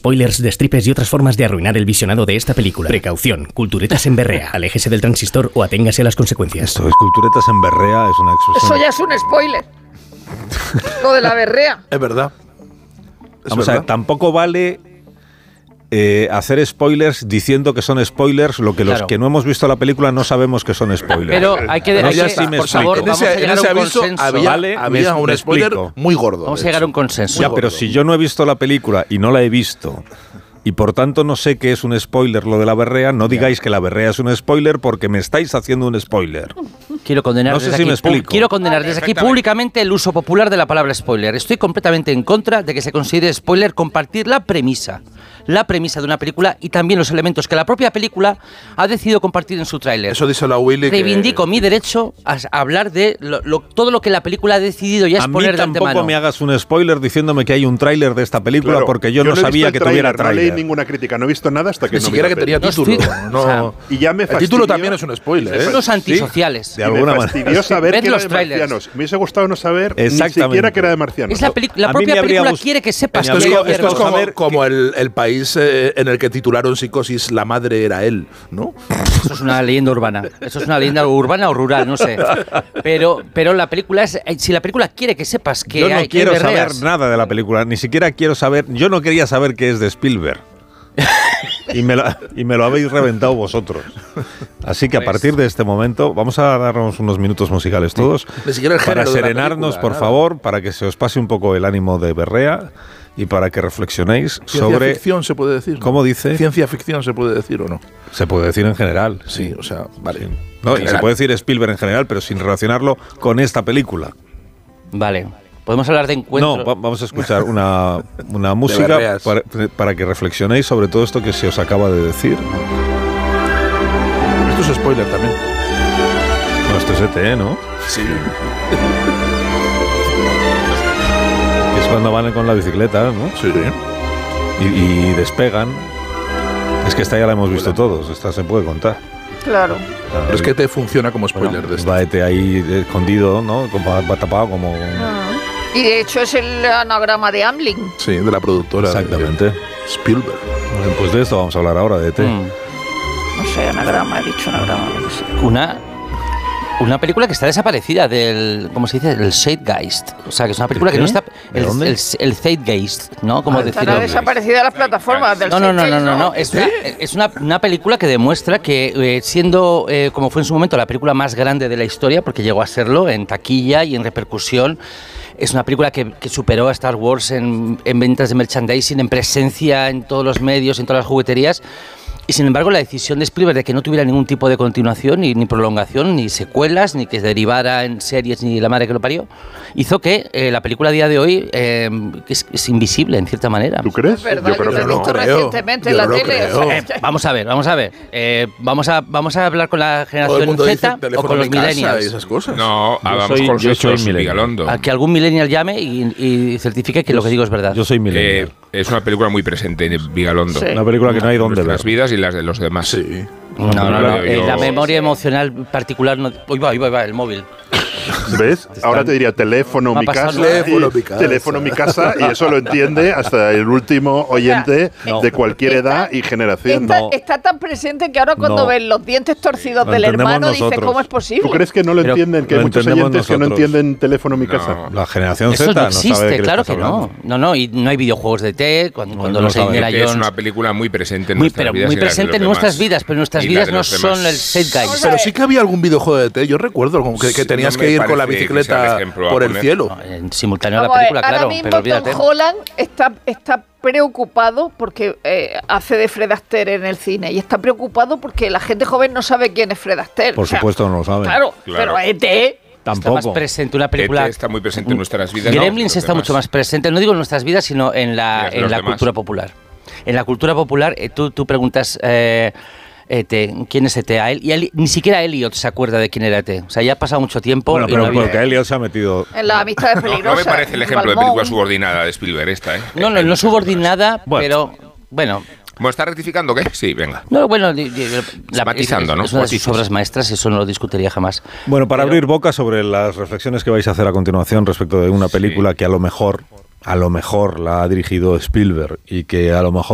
spoilers, destripes y otras formas de arruinar el visionado de esta película. Precaución, culturetas en berrea. Aléjese del transistor o aténgase a las consecuencias. Esto es culturetas en berrea, es una expresión. Eso ya es un spoiler. Lo de la berrea. Es verdad. Vamos a ver, tampoco vale hacer spoilers diciendo que son spoilers, lo que los que no hemos visto la película no sabemos que son spoilers. Pero hay que por favor, vamos a llegar a un consenso. Había un spoiler muy gordo. Vamos a llegar a un consenso. Ya, pero si yo no he visto la película y no la he visto, y por tanto no sé qué es un spoiler lo de la berrea, no digáis que la berrea es un spoiler porque me estáis haciendo un spoiler. Quiero condenar no sé desde si aquí, me explico. quiero condenar desde aquí públicamente el uso popular de la palabra spoiler. Estoy completamente en contra de que se considere spoiler compartir la premisa de una película y también los elementos que la propia película ha decidido compartir en su tráiler. Eso dice la Willy. Reivindico mi derecho a hablar de todo lo que la película ha decidido ya exponer de antemano. A mí tampoco me hagas un spoiler diciéndome que hay un tráiler de esta película, porque yo no sabía que tuviera tráiler. No leí ninguna crítica, no he visto nada hasta que ni siquiera que tenía título. Y ya me el título también es un spoiler. Son los antisociales. De alguna manera. Me fastidió saber que era de marcianos. Me hubiese gustado no saber ni siquiera que era de marcianos. La propia película quiere que sepas que esto es como el país en el que titularon Psicosis, la madre era él, ¿no? Eso es una leyenda urbana. Eso es una leyenda urbana o rural, no sé. Pero la película es... Si la película quiere que sepas que yo no hay quiero berreas, saber nada de la película, ni siquiera quiero saber... Yo no quería saber que es de Spielberg. Y me lo habéis reventado vosotros. Así que a partir de este momento vamos a darnos unos minutos musicales todos para serenarnos, por favor, para que se os pase un poco el ánimo de berrea y para que reflexionéis sobre... ¿Ciencia ficción se puede decir? ¿Cómo dice? ¿Ciencia ficción se puede decir o no? Se puede decir en general. Sí, o sea, vale. Sí. No, y se puede decir Spielberg en general, pero sin relacionarlo con esta película. Vale. ¿Podemos hablar de encuentro? No, vamos a escuchar una música para que reflexionéis sobre todo esto que se os acaba de decir. Esto es spoiler también. No, esto es ET, ¿no? Sí. Es cuando van con la bicicleta, ¿no? Sí. Y despegan. Es que esta ya la hemos visto todos, esta se puede contar. Claro. Pero es que ET funciona como spoiler de esto. Va ET ahí escondido, ¿no? Va tapado como... Y de hecho es el anagrama de Amblin. Sí, de la productora. Exactamente. Spielberg. Bueno, pues de esto vamos a hablar ahora, de ET. No sé, anagrama, he dicho anagrama. Una película que está desaparecida del... ¿Cómo se dice? Del Zeitgeist. O sea, que es una película que no está... El Zeitgeist, ¿no? Como decirlo. Estará desaparecida de las plataformas del Zeitgeist. No. Es una película que demuestra que siendo, como fue en su momento, la película más grande de la historia, porque llegó a serlo en taquilla y en repercusión, es una película que superó a Star Wars en ventas de merchandising, en presencia en todos los medios, en todas las jugueterías. Y sin embargo, la decisión de Spielberg de que no tuviera ningún tipo de continuación, ni prolongación, ni secuelas, ni que derivara en series, ni la madre que lo parió, hizo que la película a día de hoy es invisible, en cierta manera. ¿Tú crees? Verdad, yo creo que no. Recientemente en la tele. Vamos a ver. Vamos a hablar con la generación Z o con los millennials. Y esas cosas. No, vamos con los hechos, Vigalondo. A que algún millennial llame y certifique que lo que digo es verdad. Yo soy millennial. Es una película muy presente en Vigalondo. Sí. Una película que no hay donde ver. Las vidas y las de los demás. Sí. No. La memoria emocional particular no... Uy, va, el móvil. ¿Ves? Ahora te diría teléfono mi casa. Teléfono mi casa, y eso lo entiende hasta el último oyente de cualquier edad y generación. Está tan presente que ahora cuando ven los dientes torcidos del hermano dices, ¿cómo es posible? ¿Tú crees que no lo entienden? Que hay muchos oyentes que no entienden teléfono mi casa. La generación Eso Z no existe, sabe de qué claro estás que hablando. no, y no hay videojuegos de ET cuando los Indiana Jones. Es una película muy presente en nuestras vidas. Muy presente en nuestras vidas, pero nuestras vidas no son el Zeitgeist. Pero sí que había algún videojuego de ET, yo recuerdo como que tenías que ir con la bicicleta por el cielo. En simultáneo a la película, claro. Ahora mismo pero olvídate. Tom Holland está preocupado porque hace de Fred Astaire en el cine y está preocupado porque la gente joven no sabe quién es Fred Astaire. Por supuesto no lo saben. Claro, pero ET... Tampoco. Está más presente una película. ET está muy presente en nuestras vidas. Gremlins está mucho más presente, no digo en nuestras vidas, sino en la cultura popular. En la cultura popular, tú preguntas... ¿quién es ET? Ni siquiera Elliot se acuerda de quién era ET. O sea, ya ha pasado mucho tiempo. Bueno, pero porque Elliot se ha metido... En la amistad de peligrosa. No me parece el ejemplo de película subordinada de Spielberg esta, ¿eh? No subordinada, pero... Bueno, ¿está rectificando qué? Sí, venga. No, bueno, matizando, ¿no? Es una de sus obras maestras, eso no lo discutiría jamás. Bueno, para abrir boca sobre las reflexiones que vais a hacer a continuación respecto de una película que a lo mejor la ha dirigido Spielberg y que a lo mejor